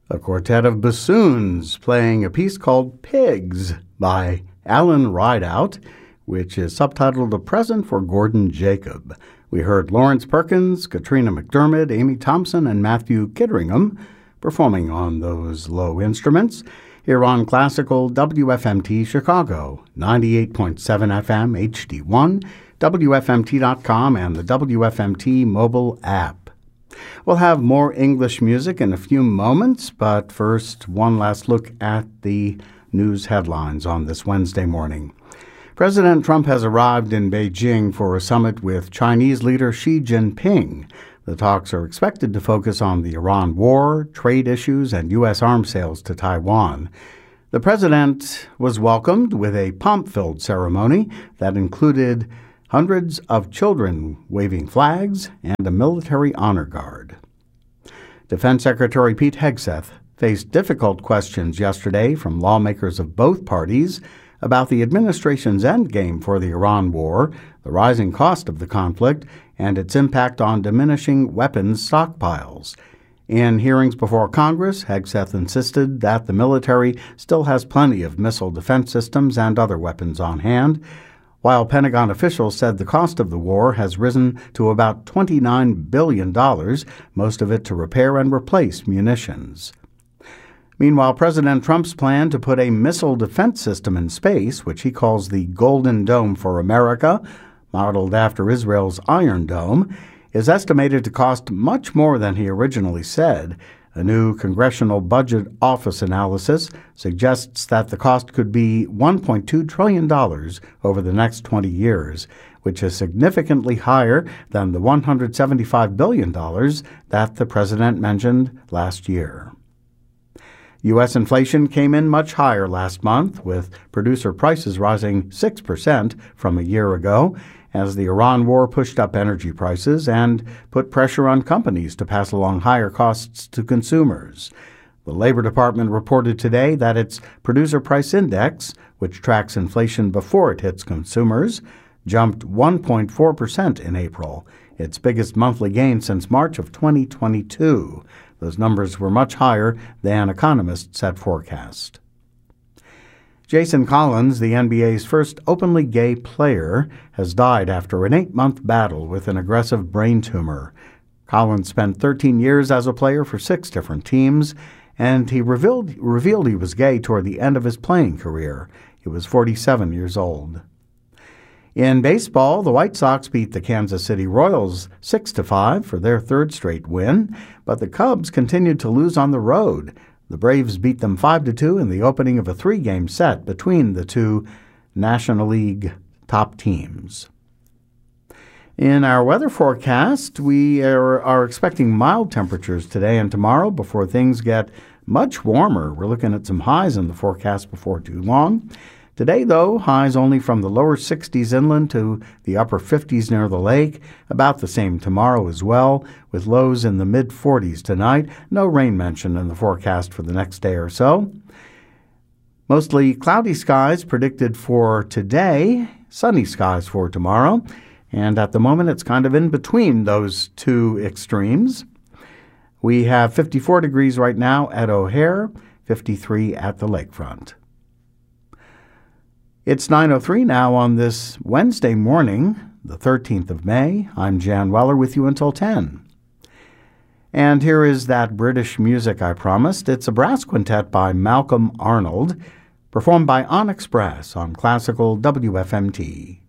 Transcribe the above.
A quartet of bassoons playing a piece called Pigs by Alan Rideout, which is subtitled A Present for Gordon Jacob. We heard Lawrence Perkins, Katrina McDermott, Amy Thompson, and Matthew Kitteringham performing on those low instruments here on Classical WFMT Chicago, 98.7 FM HD1, WFMT.com, and the WFMT mobile app. We'll have more English music in a few moments, but first, one last look at the news headlines on this Wednesday morning. President Trump has arrived in Beijing for a summit with Chinese leader Xi Jinping. The talks are expected to focus on the Iran war, trade issues, and U.S. arms sales to Taiwan. The president was welcomed with a pomp-filled ceremony that included hundreds of children waving flags and a military honor guard. Defense Secretary Pete Hegseth faced difficult questions yesterday from lawmakers of both parties about the administration's endgame for the Iran war, the rising cost of the conflict, and its impact on diminishing weapons stockpiles. In hearings before Congress, Hegseth insisted that the military still has plenty of missile defense systems and other weapons on hand, while Pentagon officials said the cost of the war has risen to about $29 billion, most of it to repair and replace munitions. Meanwhile, President Trump's plan to put a missile defense system in space, which he calls the Golden Dome for America, modeled after Israel's Iron Dome, is estimated to cost much more than he originally said. A new Congressional Budget Office analysis suggests that the cost could be $1.2 trillion over the next 20 years, which is significantly higher than the $175 billion that the president mentioned last year. U.S. inflation came in much higher last month, with producer prices rising 6% from a year ago, as the Iran war pushed up energy prices and put pressure on companies to pass along higher costs to consumers. The Labor Department reported today that its Producer Price Index, which tracks inflation before it hits consumers, jumped 1.4% in April, its biggest monthly gain since March of 2022. Those numbers were much higher than economists had forecast. Jason Collins, the NBA's first openly gay player, has died after an 8-month battle with an aggressive brain tumor. Collins spent 13 years as a player for 6 different teams, and he revealed he was gay toward the end of his playing career. He was 47 years old. In baseball, the White Sox beat the Kansas City Royals 6-5 for their third straight win, but the Cubs continued to lose on the road. The Braves beat them 5-2 in the opening of a 3-game set between the two National League top teams. In our weather forecast, we are expecting mild temperatures today and tomorrow before things get much warmer. We're looking at some highs in the forecast before too long. Today, though, highs only from the lower 60s inland to the upper 50s near the lake. About the same tomorrow as well, with lows in the mid-40s tonight. No rain mentioned in the forecast for the next day or so. Mostly cloudy skies predicted for today, sunny skies for tomorrow. And at the moment, it's kind of in between those two extremes. We have 54 degrees right now at O'Hare, 53 at the lakefront. It's 9:03 now on this Wednesday morning, the 13th of May. I'm Jan Weller with you until 10. And here is that British music I promised. It's a brass quintet by Malcolm Arnold, performed by On Express on Classical WFMT.